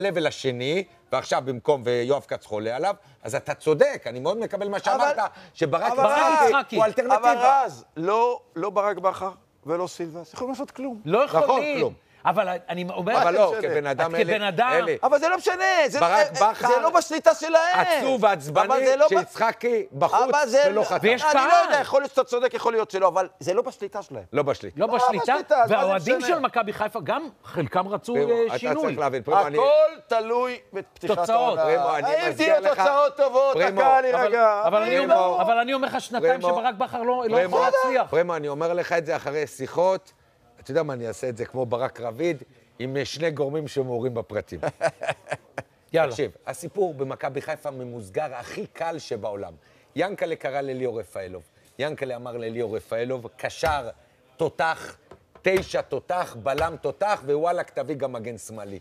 לבל השני, ועכשיו במקום ויואב כץ חולה עליו, אז אתה צודק, אני מאוד מקבל מה שאמרת, שברק יצחקי הוא אלטרנטיבה. אבל רז, לא ברק בכר ולא סילבס, יכולים לעשות כלום. לא יכולים. נכון, כלום. אבל אני אומר... אבל לא, כבן אדם אלה. אבל זה לא משנה, זה לא בשליטה שלהם. עצוב ועצבני שיצחקי בחוץ ולא חתם. ויש אני קהל. לא יודע, יכול להיות שאתה צודק, יכול להיות שלא, אבל זה לא בשליטה שלהם. לא בשליטה. לא בשליטה, בשליטה, אז מה זה והאוהדים משנה? של מכבי חיפה גם חלקם רצו אתה שינוי. צריך להבין, פרימו, אני... הכל תלוי בפתיחת תוצאות. העונה. אני האם מזכיר תהיה לך- תוצאות טובות, פרימו, הקהל יירגע. אבל אני אומר לך שנתיים פרימו, שברק בכר לא יכול להצליח. פרימו, אני אומר לך את זה אחרי שיחות, אתה יודע מה, אני אעשה את זה כמו ברק רביד, עם שני גורמים שמעורים בפרטים. יאללה. תקשיב, הסיפור במכבי חיפה ממוסגר הכי קל שבעולם. ינקלה קרא לליאור רפאלוב. ינקלה אמר לליאור רפאלוב, קשר תותח, 9 תותח, בלם תותח, ווואלק תביא גם מגן שמאלי.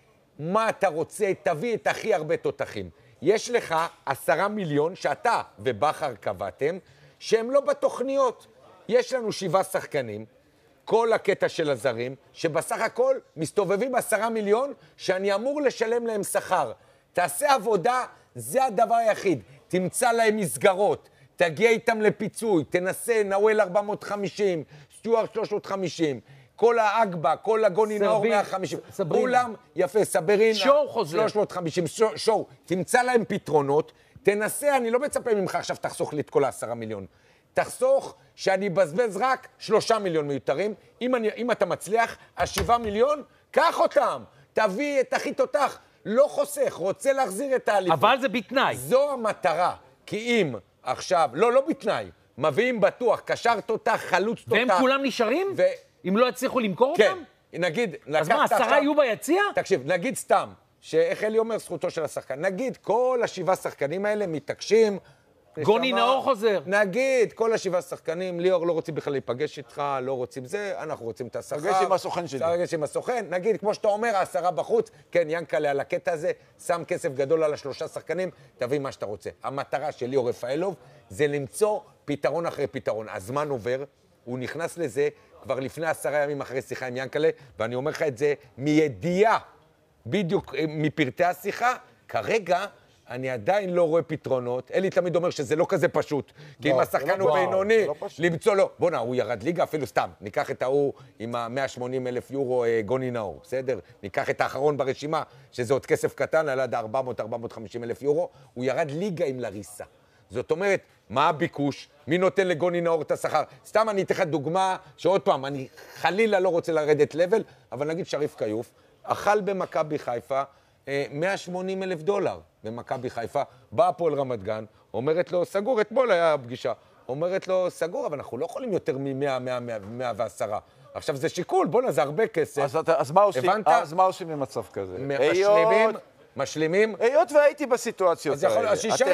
מה אתה רוצה? תביא את הכי הרבה תותחים. יש לך 10 מיליון שאתה ובכר קבעתם, שהם לא בתוכניות. יש לנו 7 שחקנים, כל הקטע של הזרים, שבסך הכל מסתובבים 10 מיליון, שאני אמור לשלם להם שכר. תעשה עבודה, זה הדבר היחיד. תמצא להם מסגרות, תגיע איתם לפיצוי, תנסה, נאוול 450, סטוארט 350, כל האגבה, כל הגוני נאור 150. כולם, יפה, סברינה, שואו חוזר. 350, שואו. תמצא להם פתרונות, תנסה, אני לא מצפה ממך עכשיו תחסוך לי את כל 10 מיליון. תחסוך שאני בזבז רק 3 מיליון מיותרים. אם אתה מצליח, 7 מיליון, קח אותם. תביא את הכי תותח. לא חוסך, רוצה להחזיר את האליפות. אבל זה בתנאי. זו המטרה. כי אם עכשיו, לא בתנאי, מביאים בטוח, קשר תותח, חלוץ תותח. והם כולם נשארים? אם לא הצליחו למכור כן, אותם? נגיד, אז מה, 10 יהיו ביציע? תקשיב, נגיד סתם, שאיך אלי אומר זכותו של השחקן, נגיד כל 7 שחקנים האלה מתעקשים, גוני נאור חוזר. נגיד, כל 7 שחקנים, ליאור לא רוצים בכלל להיפגש איתך, לא רוצים זה, אנחנו רוצים את השכר. פגש עם הסוכן שלי. פגש עם הסוכן. נגיד, כמו שאתה אומר, 10 בחוץ, כן, ינקלה על הקטע הזה, שם כסף גדול על 3 שחקנים, תביא מה שאתה רוצה. המטרה של ליאור רפאלוב זה למצוא פתרון אחרי פתרון. הזמן עובר, הוא נכנס לזה כבר לפני 10 ימים אחרי שיחה עם ינקלה, ואני אומר לך את זה מידיעה, בדיוק מפרטי השיחה, כרגע, אני עדיין לא רואה פתרונות. אלי תמיד אומר שזה לא כזה פשוט. כי אם השחקן הוא בינוני, למצוא לו... בוא'נה, הוא ירד ליגה אפילו סתם. ניקח את ההוא עם ה-180,000 יורו גוני נאור, בסדר? ניקח את האחרון ברשימה, שזה עוד כסף קטן, על עד 400-450,000 יורו, הוא ירד ליגה עם לריסה. זאת אומרת, מה הביקוש? מי נותן לגוני נאור את השכר? סתם אני אתן לך דוגמה, שעוד פעם, אני חלילה לא רוצה לרדת לבל, אבל נגיד שריף קיוף, אכל במכבי חיפה, $180,000 במכבי חיפה, באה פה אל רמת גן, אומרת לו, סגור, אתמול היה פגישה, אומרת לו, סגור, אבל אנחנו לא יכולים יותר מ-110. עכשיו זה שיקול, בוא'נה, זה הרבה כסף. אז מה עושים במצב כזה? משלימים? היות והייתי בסיטואציות האלה.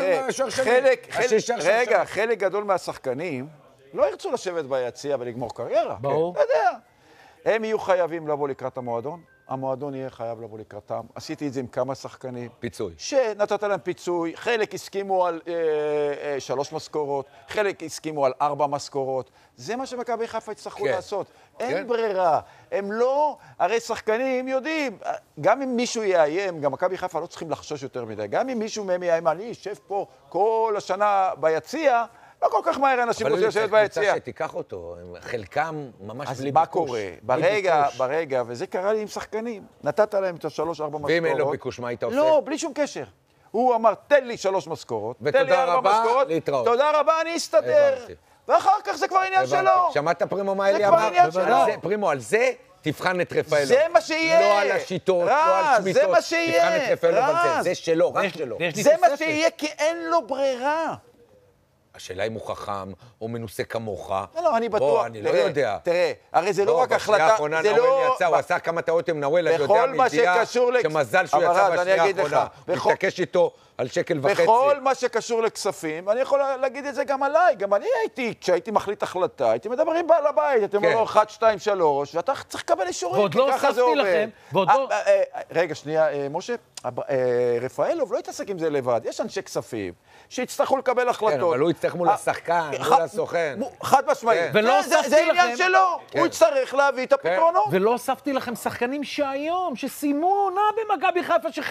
רגע, חלק גדול מהשחקנים לא ירצו לשבת ביציע ולגמור קריירה. ברור. אתה יודע. הם יהיו חייבים לבוא לקראת המועדון, המועדון יהיה חייב לבוא לקראתם. עשיתי את זה עם כמה שחקנים. פיצוי. שנתת להם פיצוי, חלק הסכימו על 3 משכורות, חלק הסכימו על 4 משכורות. זה מה שמכבי חיפה יצטרכו לעשות. אין ברירה. הם לא, הרי שחקנים יודעים, גם אם מישהו יאיים, גם מכבי חיפה לא צריכים לחשוש יותר מדי. גם אם מישהו מהם יאיים, אני יושב פה כל השנה ביציע, לא כל כך מהר אנשים רוצים לשבת ביציע. אבל אני שתיקח אותו, חלקם ממש בלי ביקוש. אז מה קורה? ברגע, וזה קרה לי עם שחקנים. נתת להם את 3-4 משכורות. ואם אין לו ביקוש, מה היית עושה? לא, בלי שום קשר. הוא אמר, תן לי 3 משכורות, תן לי 4 משכורות, להתראות. תודה רבה, אני אסתדר. ואחר כך זה כבר עניין שלו. שמעת פרימו מה אלי אמר? זה כבר עניין שלו. פרימו, על זה תבחן את רפאלוב. זה מה שיהיה. לא על השיטות, לא על שמיטות. זה מה שיהיה. תבחן את רפאלוב על זה. זה שלו, רק שלו. זה מה שיהיה, כי אין לו ברירה. השאלה אם הוא חכם או מנוסה כמוך. לא, אני בטוח. בוא, אני לא יודע. תראה, הרי זה לא רק החלטה. בשנייה האחרונה נאוול יצא, הוא עשה כמה טעות עם נאוול, אני יודע מידיעה, שמזל שהוא יצא בשנייה האחרונה, מתעקש איתו על 1.5 שקל. בכל מה שקשור לכספים, אני יכול להגיד את זה גם עליי, גם אני הייתי, כשהייתי מחליט החלטה, הייתי מדבר עם בעל הבית, הייתי אומר לו 1, 2, 3, ואתה צריך לקבל אישורים, ועוד לא הוספתי לכם, ועוד לא... רגע, שנייה, משה, רפאלוב לא יתעסק עם זה לבד, יש אנשי כספים שיצטרכו לקבל החלטות. כן, אבל הוא יצטרך מול השחקן, מול הסוכן. חד משמעית. ולא הוספתי זה עניין לכם. שלו, הוא יצטרך להביא את הפתרונות. ולא הוספתי לכם שחקנים שהיום, שסיימו עונה במכבי חיפה,